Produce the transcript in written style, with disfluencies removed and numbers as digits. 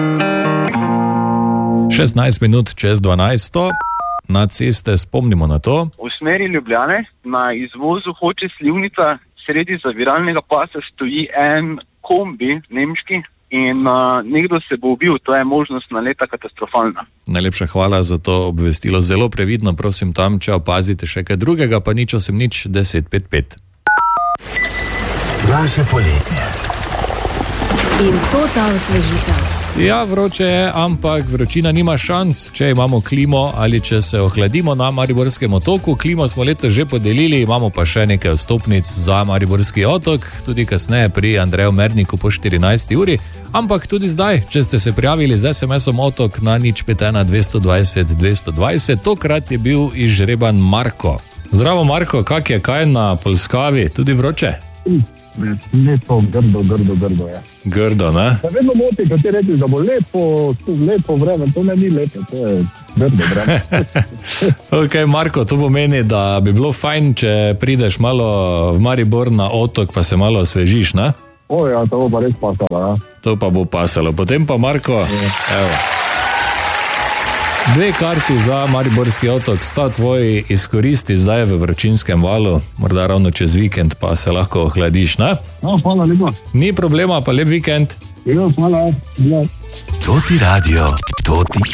16 minut čez 12. Na ceste spomnimo na to. V smeri Ljubljane na izvozu Hoče Slivnica sredi zaviralnega pasa stoji en kombi nemški in nekdo se bo ubil. To je možnost naleta katastrofalna. Najlepša hvala za to obvestilo. Zelo previdno, prosim, tam, če opazite še kaj drugega, pa nič 1055. Naše poletje. In to ta osvežitev. Ja, vroče je, ampak vročina nima šans, če imamo klimo ali če se ohladimo na Mariborskem otoku. Klimo smo letos že podelili, imamo pa še nekaj vstopnic za Mariborski otok, tudi kasneje pri Andreju Merniku po 14. uri. Ampak tudi zdaj, če ste se prijavili z SMS-om otok na 051 220 220, tokrat je bil izžreban Marko. Zdravo Marko, kak je kaj na Polskavi, tudi vroče? Lepo, grdo je. Grdo, ne? Ja, vedno moti, ko ti reči, da bo lepo vreme, to ne ni lepo, to je grdo vreme. Ok, Marko, to pomeni, da bi bilo fajn, če prideš malo v Maribor na otok, pa se malo osvežiš, ne? Ja, to bo pa res pasalo, ja. To pa bo pasalo. Potem pa, Marko, evo. 2 karti za Mariborski otok sta tvoji, izkoristi zdaj v vročinskem valu, morda ravno čez vikend pa se lahko ohladiš, ne? No, hvala lepa. Ni problema, pa lep vikend. Hvala. To ti radio, to ti